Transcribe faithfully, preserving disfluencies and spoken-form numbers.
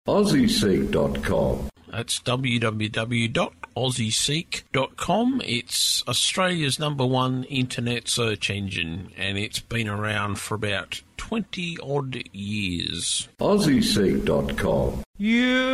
Aussie Seek dot com. That's w w w dot aussie seek dot com. It's Australia's number one internet search engine, and it's been around for about twenty odd years. Aussie Seek dot com. You